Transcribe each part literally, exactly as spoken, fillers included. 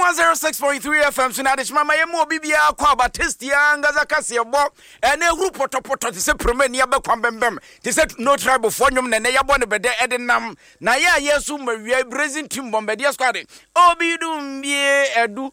one oh six point three F M so na de chama ye mo bibia kwa batesti angaza kase bo ene huru potopoto te se premani abekwa bembem te se no tribe for nyom na ne yabo ne bede edenam na ya yesu mawia brazil team bombede squad obidum bie edu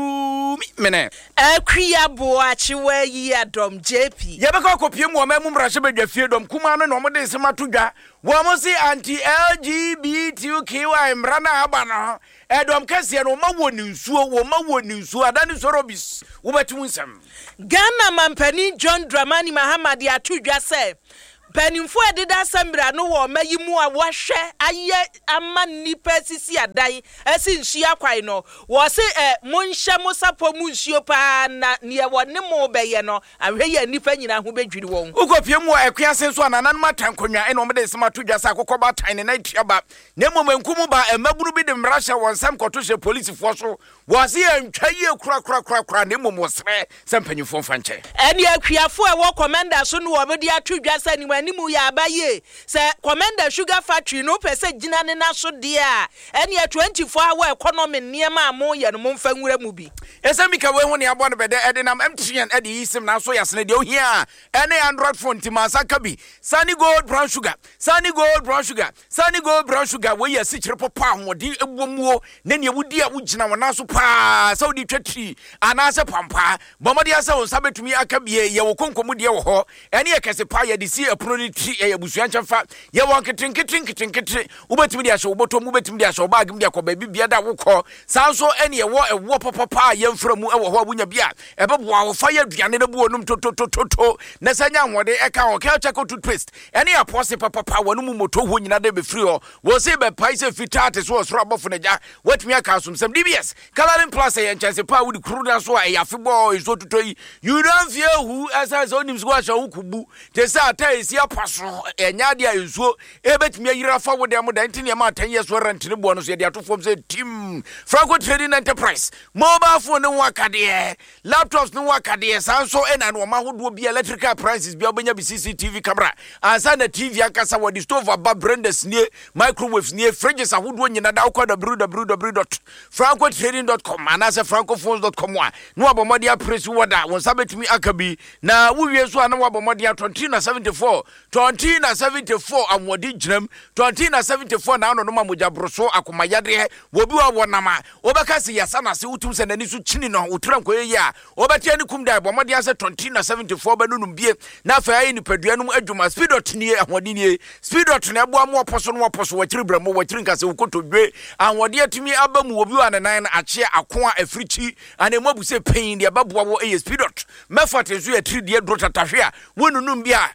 ku mene akria boachi wa yi adom J P ye beka kopie mu o ma mu mrahye badwafie dom kuma no no mo de sema todwa wo mo si anti L G B T Q Y mrana aba no edom kase no ma woni nsuo wo ma woni nsuo adani sorobis wo betu nsem Ghana mampani John Dramani Mahamad ya tudwa se penimfo edida sambra no wo mayimu a wohwe aye ama nipa sisi adai esi nhia kwai no wo se eh, monhye mosapo mu nsuo pa na ne wone mo beye no ahwe ya nipa nyina ho bedwiri won ukopie mu ekwiase so ananan matankonwa eno mede sema tudwa sa kokoba tan ne na tiaba ne momenkum ba emaburu bi de mrahya wonsam kotoshe police fo so wo se antwaye kura kura kura kura ne momosre sempanyufo fanche eni akwiafo e wo commander so no wo be dia tudwa sa ni nimu ya abaye se commander sugar factory no pese gina ne na so de a ene twenty-four hour economy niema amo ye no mfa nwura mu bi esamika we ho ne abo no bede edenam M T N ede yisim na so yasne de ohia ene Android phone ti masaka bi Sunny Gold brown sugar Sunny Gold brown sugar Sunny Gold brown sugar we yasi kire popa hodi egbomuo ne ne wudi a wugina wona so pa saudi twatri anase pampa bomode asa won sabetumi akabie ye wo konkomu de wo ho ene ye kese pa ye de si apuno ni tri ye busuan chafa ye won kitin kitin kitin kitin ubetumi de ahye oboto mu betumi de ahye bag mu de akoba bibia da wokọ sanso ene ye wo ewo papa ye mfra mu ewo ho abunya bia ebeboa wo fa ye aduane ne bu onum to to to to na sanya nwode eka ho ka chako toothpaste ene ya pose papa pa wonu mu moto ho nyina de be free ho wo se be pai se fitate so osoro abofo na ja watumi aka asum D B S coloring plus ye chance pa wudi kruda so e yafebo iso tutoyi you don't fear who asa so nim so ahye ho kubu te sa atai si apaso enya de ayesuo ebetumi ayira fa wo de mo da ntine ma ten years warrant ne bo no so ye de atofom se team Franco Trading Enterprise mobile phone no wakade laptops no wakade sanso ena no ma hodo bi electrical prices bi obenya bi C C T V camera ansa na T V akasa wo di stove aba branders nie microwaves nie fridges ahodo nyina da kwa w w w dot franco trading dot com anase francophones dot com wa no abomode apresi woda won sabetumi akabi na wuwie so ana wabomode twenty na seventy-four twenty na seventy-four amwodi ginam twenty na seventy-four na no no mamoja broso akomayade wobi wa wonama obeka se yasa na se utum se nani so chini no utran koye ya obete ni kum dai bomode ase twenty na seventy-four banunum bie na fa ayi ni padua num adwuma speedot ni ahwode ni speedot na ebo am oposo no oposo wakiri bramo wakiri nkase ukotodwe ahwode atumi abamu wobi wa nanan na ache akoa africhi anemu abuse pain de ababoa wo eye speedot mefate so ya three D drota tahwe a wonunum bia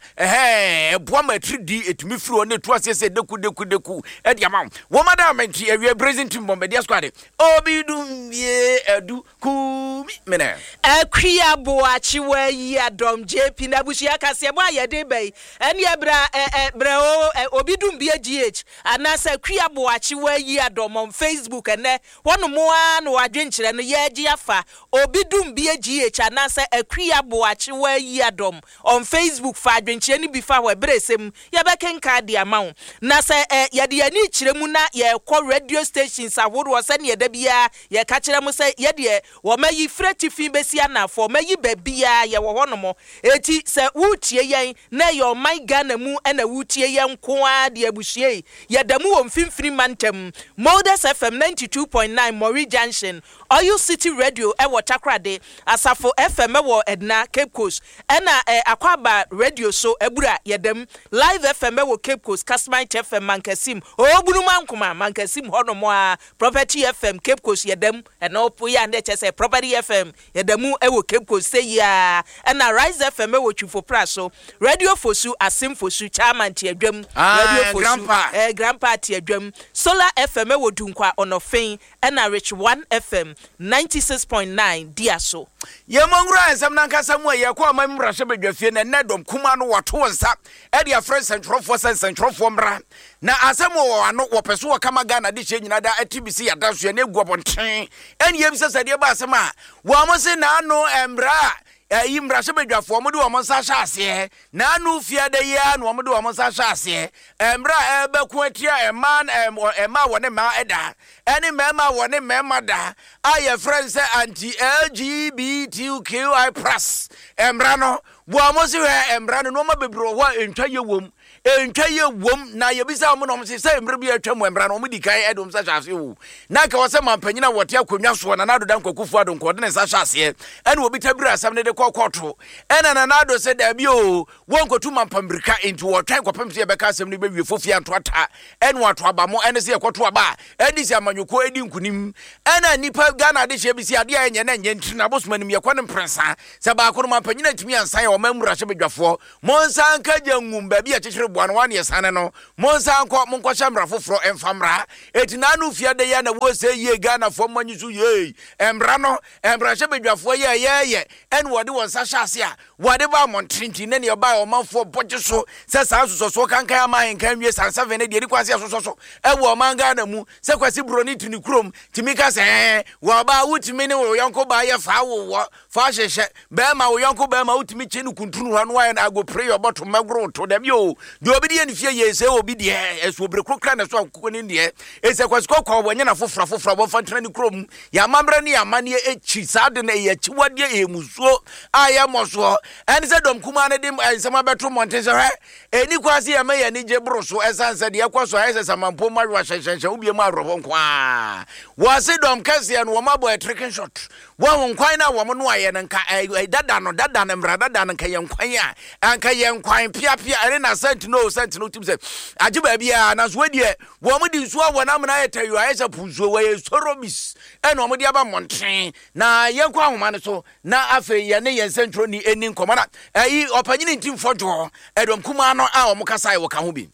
eh eboa ma three D etumi firi one to ase se deku deku deku e dia ma wo madam menti awie brazil team bombede squad obidum bie edu ku mena akria boachi wa yi adom J P na bushia kase bo ayede bai ene ebra eh bra o obidum bie G H anasa akria boachi wa yi adom on Facebook ene wono mo a no adwenkyere no ye agi afa obidum bie G H anasa akria boachi wa yi adom on Facebook fa adwenkyere ni bi fa wa bresem ye bekenka de amawo na se ye de ani kyere mu na ye kɔ radio stations awodo se ne ye da bia ye ka kyere mu se ye de wo mayi freti fi besia na fo mayi babia ye wo hono mo eti se wutie yen na yo my Ghana mu na wutie yen ko a de abuhie ye da mu wo mfimfini mantem Modus F M ninety-two point nine Mori Junction Oyo City Radio e wo Takrade Asafo F M e wo Edna Cape Coast ena eh, Akwaba Radio so ebura yedem Live F M e wo Cape Coast Kasmite F M Mankasim obunu mankuma Mankasim hono mo a Property F M Cape Coast yedem ena opo ya nde chese Property F M yedemu e wo Cape Coast say ya ena Rise F M e wo Twifo Praso Radio Fosu Asim Fosu Chairman ti adwam Radio Fosu grandpa. eh grandpa ti adwam Solar F M e wo Dunkwa Onofen ena Rich one F M ninety-six point nine Diaso ye mongura ensam nankasa mu ye kwa mamrahye badwafie na nedom kuma no wato nsa e de afre centrofo centrofo mra na asem wo ano wo peso wo kama Ghana de hye nyina da T B C ya da so ye na egu obonten eni yem sese de ba asem a wo amose na ano embra yi mrashe bedwafo mo de wo monsa hyase na anu fia de ya no mo de wo monsa hyase emra ebeku atia eman ema wone ma eda ene mema wone mema da aye friends anti L G B T Q I plus emra no bo amosi we emra no ma bebro ho entwa ye wom entwa ye wom na ye bisa mo no mo se emra bi atwa mo emra no mo di kai edom sa hyase wo na ka wo se mampanyina wote akonwa so na nado dan kwakufu adon ko de ne sa hyase ene obi tabira asam ne de kokoto ene na nado se da bi o wonkotu mampambrika into wo twan kopem se be ka asam ne be wie fofi anto ata ene wato aba mo ene se ekoto aba edi se amanyoko edi nkunim ene nipa Ghana de hye bi se ade enye na enye ntina bosumanim ye kwone prensa se ba ko mampanyina timi ansan ya o mamura hye bedwafo monsa nka jangum ba bi a kyekere boano wane ye sane no monsa nko monko hyamra foforo emfamra etina anu fia de ya na wo se ye Ghana fo manyisu ye emra no emra hye bedwafo ye ye ye ene wode won sa hyase a wode ba montrinti ne ne ba o manfo boje so se sa so so kankan aman kan wie san seven ne de kwase so so so e wo man Ghana mu se kwase broni tuni krom timi ka se wo ba wutimi ne wo yonko ba ye fa wo fa hyehye be ma wo yonko be ma wutimi chenu kuntunu hanu wa na go pray your bottom magro to dem yo de obi de nfie ye se obi de eso brekokra na so akoko ni de e se kwase kokko wo nya na fofra fofra wo fa ntena ni krom ya mamre ne ya mane echi sade na ye chi wade e musuo aya moso ene se dom kuma ne dem ensema beto monte se he eni kwase ya me ya ni je broso esanse de kwaso ese samampo mawa hyehyehye obi mu arofo nkwa wo se dom kase ya no wo mabo a tricking shot wo nkwan na wo no aye nka dada no dada no mra dada no nka ye nkwan a anka ye nkwan pia pia ene na sentino sentino tim se age ba bia na so wadie wo mo di nsuo wo na mna yetayu aye se punsuo wo ye sorobis ene wo mo di aba monten na ye nkwa homa ne so na afe ye ne ye sentro ni eni nkomana ayi opanyini ntim fojo edom kuma no a wo mo kasa wo ka ho bi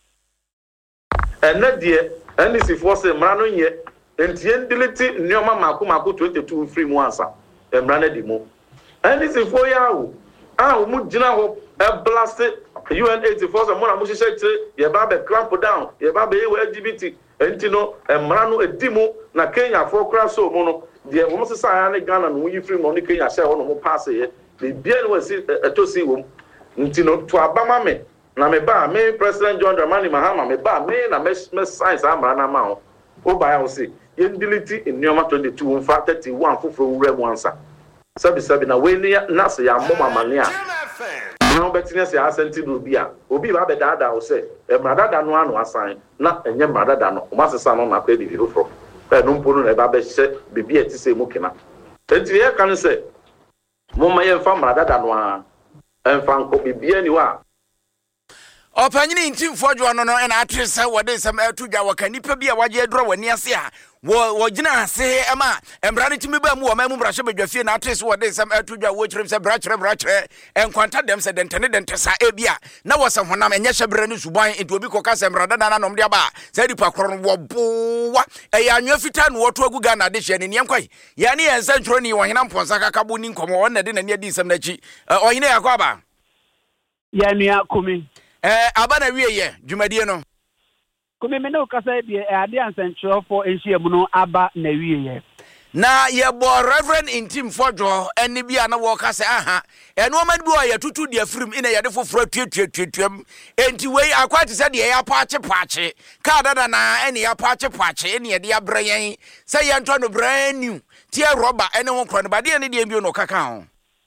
ene de ene si force mra no nye entie ndiliti nneoma mako mako twenty-two free mu ansa emra na di mu ene si fo ya wo a wo mu gina ho e blast U N eighty-four so mo na mo hyehyɛ tire ye ba be clamp down ye ba be L G B T enti no emra no edi mu na Kenya fo kra so mu no de wo mo sesa ya ne Ghana no yi free mo ne Kenya hye ho no mo pass ye be bia no si etosi wo enti no to abama me na me ba me President John Dramani Mahama me ba me na me science amra na ma ho o ba ya wo si ye ndiliti nneoma twenty-two mfa thirty-one foforo wura mu ansa sabi sabi na we ni na se ya mo mamane a na obetinye se asenti do bia obi ba be dada o se e mradada no anu asan na enye mradada no o masesa no na kwa di foforo e no mpo no na ba be hye bibi eti se mu kina enti ye kan se mo ma ye mfa mradada no a emfa nko bibi ani wa opanyini ntimfo dwo no no na atrese wode sem atudwa wakanipa bia waje adro wani ase a wo gina ase ema emra ne timi ba mu wo mamu brahye badwafie na atrese wode sem atudwa wo kyerem se brachre brachre enkwanta dem se dentene dentesa ebia na wo se honam enye hyebra ne suban enti obi koka se emra dada na nom de aba se dipa kro no wo bowa e ya anwa fita no woto agu Ghana de hye ne ne enkwai ya ne yensa ntro ni wo hena mponsa kakabo ni nkomo won na de na ne adi sem na chi ohine yakwa ya nua kumi eh abana wieye dwumadie no kumi me no kasa de ade ansentrofo for enhyiamu no aba na wieye na ye bo Reverend Intim Fojo eni bia na wo kasa aha eno ma bi o ye tutu de afrim ina ye de foforo tutututuam enti wei akwati se de ya paache paache ka dada na eni ya paache paache eni ye de abrayen se ye nto no brand new tie roba eni ho kro no ba de eni de bi no kaka ho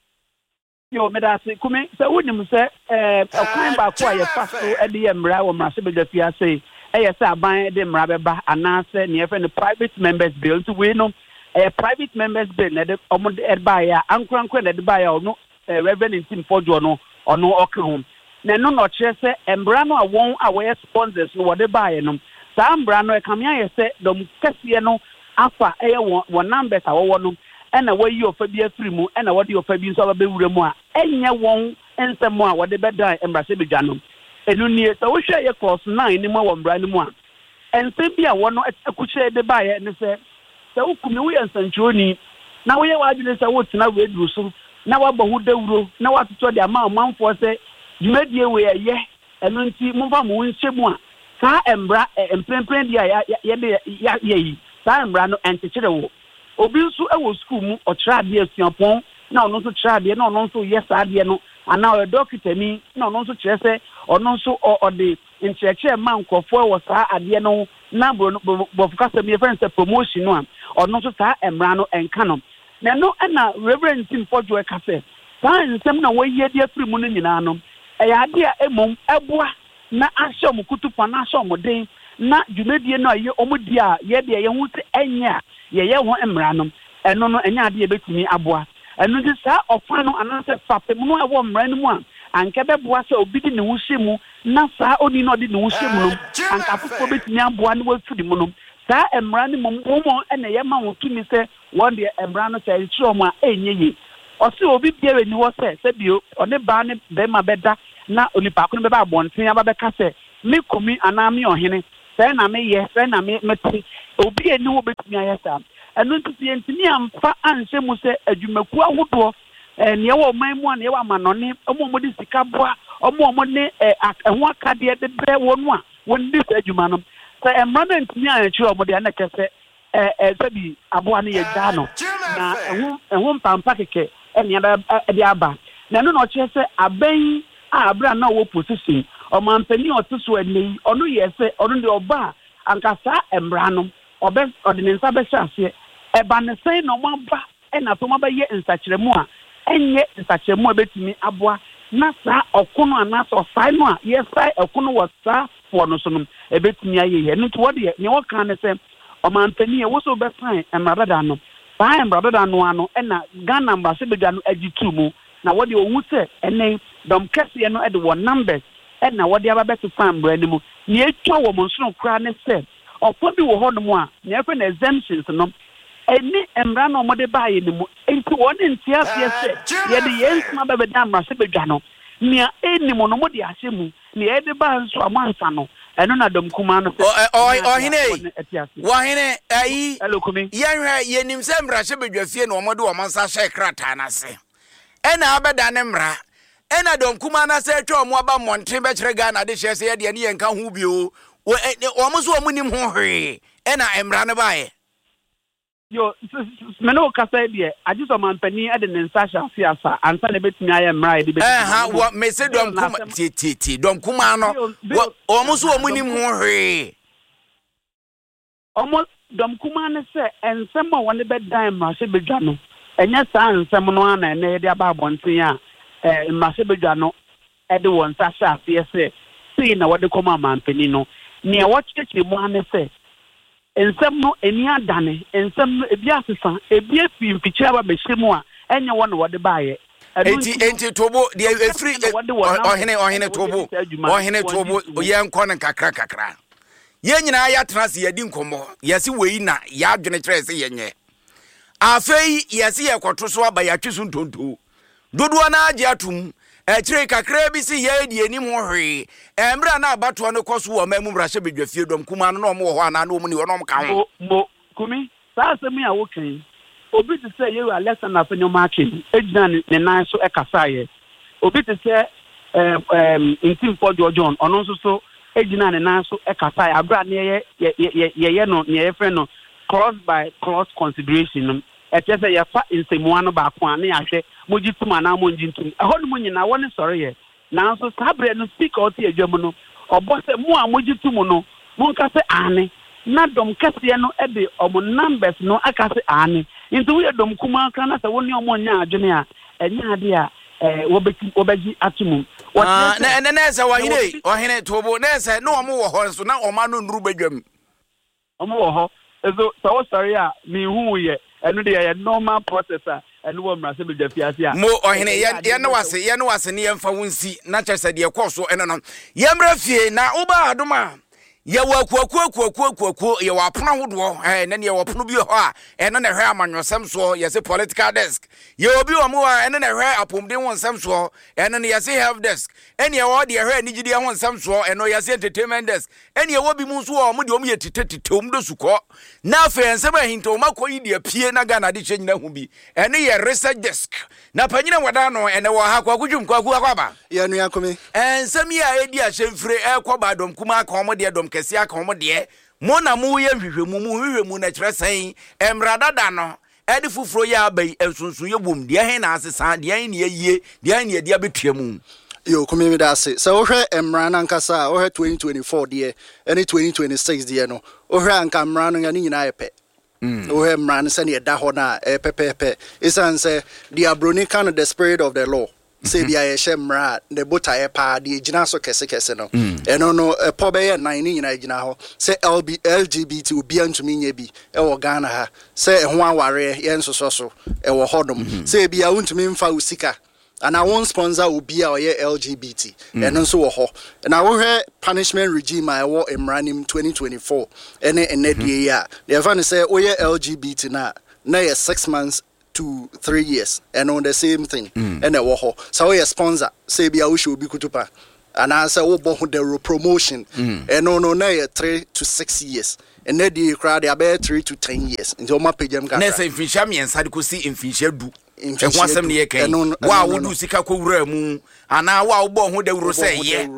yo me da se kumi se wonim se eh okwan ba ko aye faso e de mra wo mra se be da fia se e ye se aban de mra be ba anase ne efe ne private members bill to we no eh private members bill ne de omo de ba ya ankrankra ne de ba ya no Reverend Intim Fojo no ono oka hom na no no kire se mra no awon a we sponsors no wo de ba ya no sa mra no e kamia ye se dom kase no afa e ye wo numbers a wo no ena wayi ofa bi afiri mu ena wode ofa bi nso abewure mu a enye won ensem a wode bedan embrase bedwa no enu nie so wo hwe ye clause nine ni mu wo mbra ni mu a ensem bi a wono akuche de bae ne se se ukumi wo yansanchoni na wo ye wadwene se wo tena we duru so na wa bahu dawuro na wa toto de ama manfo se dwumadie we ye enu nti mumfa mu nhyemu a sa embra emprempren dia ye de ye yi sa embra no entekere wo obi nso e wo school mu o tra de asuapon na ono nso kyerɛ adeɛ na ono nso yɛ saa adeɛ no ana ɔyɛ dɔkita ni na ono nso kyerɛ sɛ ono nso ɔde nkyerɛkyerɛ ma nkɔfoɔ wɔ saa adeɛ no na bɔfo kasa mi yɛfrɛ sɛ promotion no a ɔno nso saa mmara no ɛnka no na no ɛna reverend Tim Fodjo ɛka sɛ saa nsɛm na wɔyɛ de afiri mu no nyinaa no ɛyɛ adeɛ a emom ɛboa na ahyɛ ɔmo kutupa na ahyɛ ɔmo den na dwumadie no a yɛ ɔmo di a yɛde yɛn ho sɛ ɛnyɛ a yɛyɛ ho mmara no ɛno no ɛnyɛ adeɛ bɛtumi aboa ɛno nti saa ɔfa no anaasɛ fapem no a ɛwɔ mmara no mu a anka bɛboa sɛ obi di ne ho hyɛ mu na saa oni no ɔde ne ho hyɛ mu no anka foforɔ bɛtumi aboa ne wafiri mu no saa mmara no mu mmom ɛna yɛma wɔn tumi sɛ wɔn deɛ mmara no sɛ ɛkyerɛ ɔmo a ɛnyɛ yie ɔsɛ obi biara ni hɔ sɛ sɛ bio ɔne baa ne bɛrima bɛda na onipa ko no bɛba abɔnten aba bɛka sɛ me kumi anaa me ɔhene sɛ na meyɛ sɛ na mete obi ani hɔ bɛtumi ayɛ saa ɛno nti sɛ yɛntumi amfa anhyɛ mu sɛ adwumakuo ahodoɔ neɛ wɔ ɔman mu a neɛ wɔ amanɔne ɔmo ɔmo de sika boa ɔmo ɔmo ne ɛho akadeɛ de brɛ wɔn a wɔn de saa adwuma no sɛ mmara no ntumi ankyerɛ ɔmo deɛ ɛna kyɛ sɛ ɛɛ sɛbi aboa no yɛ gyaa no na ɛho ɛho mpampa kɛkɛ ɛnea ɛde aba na ɛno na ɔkyerɛ sɛ abɛn a abira na wɔ position ɔmampanin ɔte so ɛnɛ yi ɔno yɛ sɛ ɔno deɛ ɔba a anka saa mmara no ɔbɛ ɔde ne nsa bɛhyɛ aseɛ ɛba ne sɛn na ɔmo aba ɛna so ɔmo abɛyɛ nsakyerɛmu a ɛnyɛ nsakyerɛmu a ɛbɛtumi aboa na saa ɔko no anaasɛ ɔsae no a yɛsae ɔko no wɔ saa foɔ no so no ɛbɛtumi ayɛ yɛ no nti wɔde nea wɔka ne sɛ ɔmampanin a wɔsɛ ɔbɛsan mmara dada no saa mmara dada no ano ɛna Ghana mmarahyɛbadwa no agye tu mu na wɔde owu sɛ ɛnɛ dɔm kɛseɛ no ɛde wɔ numbers ɛna wɔde aba bɛto fan mmara no mu nea etwa wɔ mo nsono koraa ne sɛ ɔpɔ bi wɔ hɔ nom a nea ɛfɛ na exemptions no ɛne mmara na ɔmɔde baayɛ ne mu nti wɔn ne ntia aseɛ sɛ yɛde yɛn nsoma bɛbɛda mmarahyɛbadwa no nea ɛnim no mo de ahyɛ mu nea yɛde ba nso a mo ansa no ɛno na dɔm kuma no sɛ ɔhene wɔhene ayi yɛhwɛ yɛnim sɛ mmarahyɛbadwa fie na ɔmɔde wɔn nsa hyɛ krataa n'ase ɛna abɛda ne mmara ɛna dɔm kuma na sɛ atwa ɔmo aba mmɔnten bɛkyerɛ Ghana de hyɛ sɛ yɛdeɛ ne yɛnka ho bio ɔmo so ɔmo nim ho hwee ɛna mmara no baayɛ yo mene wo kasa deɛ agye sɛ ɔmampanin ɛde ne nsa hyɛ ase asa ansa na ɛbɛtumi ayɛ mmara yɛde bɛtumi ɛha wɔ mese dɔm kuma tietietie dɔm kuma no ɔmo so ɔmo nim ho hwee ɔmo dɔm kuma ne sɛ ɛnsɛm a wɔne bɛdan mmarahyɛbadwa no ɛnyɛ saa nsɛm no ana ɛnɛ yɛde aba abɔnten a ɛɛ mmarahyɛbadwa no ɛde wɔn nsa hyɛ aseɛ sɛ sei na wɔde kɔma amampanin no nea wɔkyerɛkyerɛ mu ane sɛ nsɛm no ani adane nsɛm no ebi asesa ebi afi mfikyire aba bɛhyɛ mu a ɛnyɛ wɔn na wɔde baayɛ enti enti tobo deɛ efiri ɔhene ɔhene tobo ɔhene tobo yɛn nkɔ ne kakra kakra yɛn nyinaa yɛatena se yɛdi nkɔmmɔ yɛsi wei na yɛadwene kyerɛ sɛ yɛnyɛ afei yɛsi yɛkɔto so aba yɛatwe so ntonto dodoɔ na agye atum ɛkyerɛ kakra bi si yɛ di anim ho hwee ɛmra na abatoɔ no kɔ so wɔ ma mu mmarahyɛbadwa fie dɔm kuma no na ɔmo wɔ hɔ ana na ɔmo ni ɔnom ka ho mo kumi saa asɛm a wokan obi te sɛ yɛwɔ Alexander Afenyo Akin egyina ne nan so ɛkasa yɛ obi te sɛ ɛɛm ɛɛm Ntim Fodjo John ɔno nso so egyina ne nan so ɛkasa yɛ abra ne yɛ yɛ yɛ no ne yɛ fɛ no cross by cross consideration no ɛkyɛ sɛ yɛfa nsɛmua no baako a ne yɛahwɛ mogye tum anaa mogye ntum ɛhɔ no mu nyinaa wɔne sɔre yɛ nanso saa berɛ no speaker ɔte adwa mu no ɔbɔ sɛ mo a mogye tum no monka sɛ ane na dɔm kɛseɛ no ɛde ɔmo numbers no aka sɛ ane nti woyɛ dɔm kuma ka na sɛ wo ne ɔmo nya adwene a ɛnyɛ ade a ɛɛ wɔbɛti wɔbɛgye ato mu na na na sɛ wɔhene ɔhene tobo na sɛ na ɔmo wɔ hɔ nso na ɔma no nuru badwam ɔmo wɔ hɔ ɛso sɛ wo sɔre a mehu yɛ ɛno de yɛ normal process a ɛno wɔ mmarahyɛbadwa fiase a mo ɔhene yɛ ne wase yɛ ne wase ne yɛmfa wo nsi na kyerɛ sɛ deɛ kɔɔ so ɛno no yɛmmra fie na woba adom a yɛwɔ akuakuakuakuakuakuo yɛwɔ apono ahodoɔ ɛɛ na ne yɛwɔ pono bi hɔ a ɛno na ɛhwɛ amannwosɛm soɔ yɛsɛ political desk yɛwɔ bi wɔ mo a ɛno na ɛhwɛ apɔmuden ho nsɛm soɔ ɛno no yɛsɛ health desk ɛne yɛwɔ deɛ ɛhwɛ anigyedeɛ ho nsɛm soɔ ɛno yɛsɛ entertainment desk ɛne yɛwɔ bi mu nso wɔ mo deɛ ɔmo yɛ tetetete ɔmo do sukɔ na afei nsɛm ahinta ɔmo akɔ yi deɛ pie na Ghana de hyɛ nyina ho bi ɛne yɛ research desk na panyina wɔda no ɛne wɔ ha kwaku dwum kwaku akɔba yɛ nua kɔmi nsɛm yi a ɛdi ahyɛ mfire ɛkɔ ba dɔm kuma aka ɔmo deɛ dɔm kɛse aka ɔmo deɛ mo na mo yɛ hwehwɛmu mu hwehwɛmu na kyerɛ sɛn emra dada no ɛde foforo yɛ abai ensunsun yɛ bom de hen na asesa de hen ne yie de hen ne de abetuamu yo kumi mi da se so ohwe emra na nkasa ohwe twenty twenty-four de any twenty twenty-six de no ohwe anka emra no ne nyina yepe mm ohwe emra no se ne da ho na e pepepe isan se the abroni kind of the spirit of the law say bia ye shemra the bota ye pa de gina so kese kese no eno no e po be ye nine ni nyina gina ho say L G B T obi antumi nya bi e wo Ghana ha say ho aware ye nsoso so e wo hodom say bia untumi mfa usika and I won't sponsor obi a ye L G B T eno so wo ho na wo hwe punishment regime I wo emranim twenty twenty-four ene ene die ya the fan say wo ye L G B T na na ye six months to three years and on the same thing and a wo so we sponsor say bia wo should be kutupa and I say wo bo the promotion and no no na three to six years and na the crowd they about three to ten years until my pagem ka na say finhia me ensa de ko si finhia du e ho asem ne ye kan wa wo du sika ko wura mu ana wa wo bo ho da wuro say ye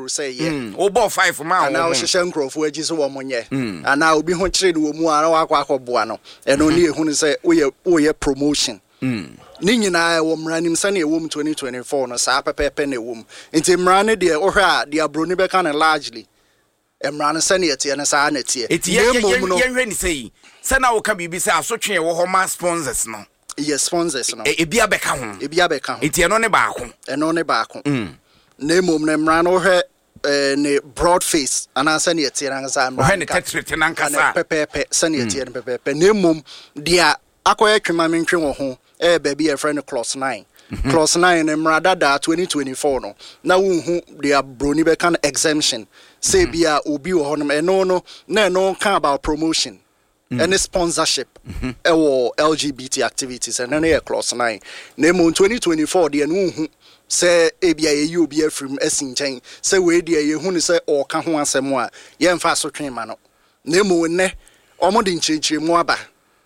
wo bo five ma ana wo hyehyɛ nkrofo agi so wo monye ana obi ho kyere ne wo mu ara wa akwa akɔboa no ɛno ne ehunu sɛ wo ye wo ye promotion Mm. Ni nyina wo mranim sane ewom twenty twenty-four no saa pepepe na ewom nti mrane de ohwe a de abroni be kan largely emrane sane yete ne saa na tie eti ye ye hwe ni sei se na wo ka bibi se asotwe wo ho ma sponsors no yes sponsors no e bia be ka ho e bia be ka ho eti eno ne ba ko eno ne ba ko mm na mom na mrane ohwe eh ne broad face ana sane yete na saa mrane ohwe ne tetrete na nkasa pepepe sane yete ne pepepe na mom dia akoye twema mentwe wo ho eh baby a friend class nine mm-hmm. class nine emrada da twenty twenty-four no na wonhu they are broni be kan exemption say mm-hmm. bia obi wo honom eno no na no kan about promotion mm-hmm. any sponsorship mm-hmm. e wo L G B T activities and na class nine na mo twenty twenty-four de no wonhu say e bia ye obi afrim asinchen say we de ye hu ni say o ka ho asem a ye mfa so twema no na mo ne omo de nchirechire mu aba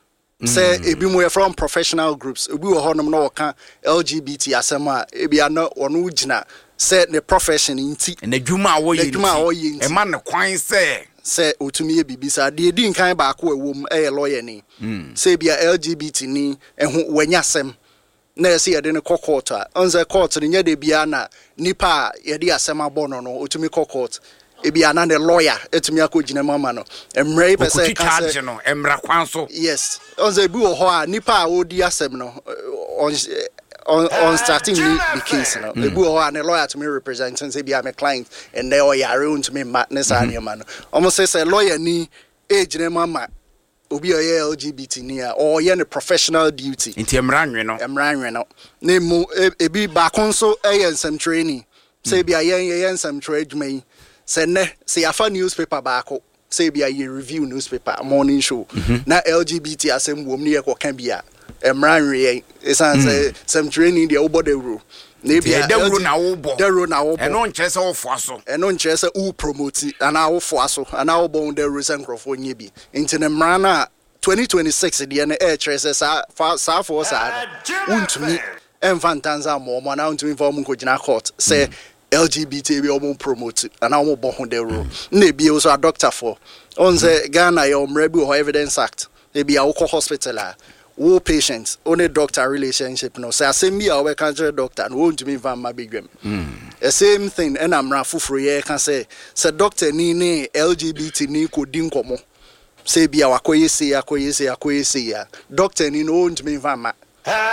say ebi mo from professional groups obi wo honom na woka L G B T asema ebi ana ono ugina say the profession inti na dwuma wo ye e ma ne kwan say say otumi e bibisa de di nkan ba ko ewom e lawyer ni say bia L G B T ni ehu wanyasem na say ye de ne court a onze court ni nya de bia na nipa ye de asema bono no otumi court ebi ana the lawyer etumi akogina mama no emre pe say ka say no emra kwan so yes onze bi wo ho a nipa a odi asem no on on, on starting the case no ebi wo ho a the lawyer to me representing say bi am a client and they all yare on to me madness and man no almost say say lawyer ni age ne mama obi o L G B T ni a or ye ne professional duty inti emra nwe no emra nwe no na mu ebi ba konso e nsem training say bi a yen yen nsem trade me say ne say afa newspaper baako say bia ye review newspaper morning show mm-hmm. na L G B T asem wom ne ye koka bia emra nwe esan say some training the obo de rule na bia de rule na wo bo de rule na wo bo eno nkyere se wo fo aso eno nkyere se wo promote ana wo fo aso ana wo bo de rule sankrofo nye bi nti ne mra na twenty twenty-six de ne e kyere se sa sa fo sa untumi emfantanza mo mo na untumi fo mo kogina court say L G B T we almost promote and I won't born the rule. Maybe also a doctor for on the Ghana your Mrebu or Evidence Act. Maybe a local hospital, wo patients, only doctor relationship. No, say I say me a country doctor and won't me van my big game. The same thing, and I'm rafu for ye can say, say doctor ni ni L G B T ni ko dinkomo. Say be our koye say, a koye say, a koye say, doctor ni no won't me van my.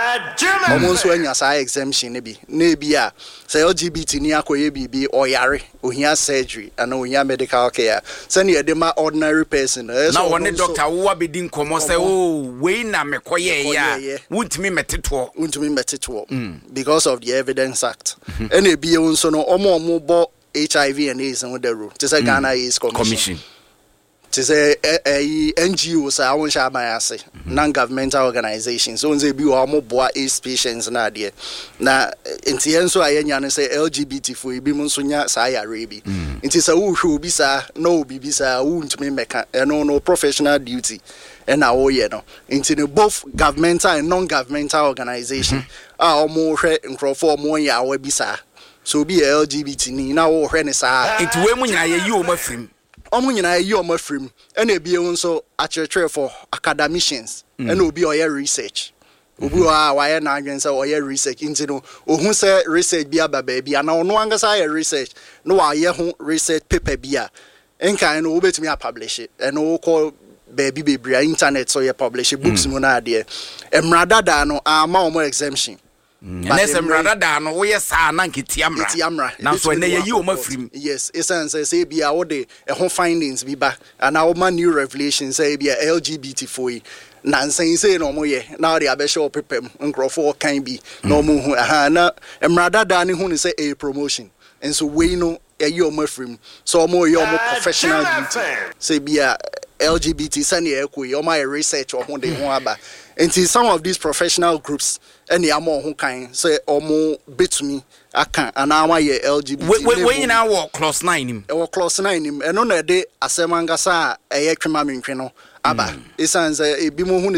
Almost when you say exemption maybe maybe ah say L G B T ni akoye bibi or yare ohia surgery and ohia medical care send you dey ordinary person na one doctor wo be din komo say oh we na mekoye ya wuntimi meteto wuntimi meteto because of the Evidence Act and e be nso no omo omo bo H I V and AIDS and the rule to say Ghana AIDS Commission to say a N G Os I won't share my assay non-governmental organizations so they be more boy AIDS patients na there na inti enso ayenya say L G B T for ibi munso nya sa ya rebi inti say wo hwe obi sa no obi bi sa wo ntumi meka no no professional duty and na wo ye no inti no both governmental and non-governmental organization ah omo hwe nkrofo omo ya wa bi sa so be L G B T ni na wo hwe ne sa inti we mu nyina ye yi o mafrim omo nyina ye o mafrim and e bi nso a church for academicians and obi oya research Obu a why na adwen say oye research into no ohun say research bi aba baby ana ono angasa ya research no wa ye ho research paper bi a enkan no obetumi a publish it and no call baby baby internet so you publish books mu na ade emrada da no ama omo exemption. Unless I'm rather than we are sa nankiti amra. Now, so when you are free. Yes, it's an say be a day a home findings be back and our man new revelations say be a L G B T for nonsense say no more. Now the abesho pepem and grow for can be no more. Hana and rather than who say a promotion. And so we know a year more free. So more your more professional duty. Say be a L G B T send you or my research or one day one about. And some of these professional groups, and the amount who can say or more bit me, I can, and now I L G B T. When now walk close nine him, or close nine him, and on a day, as a mangasa, a yakimam in Crino, Abba. It sounds a bimo who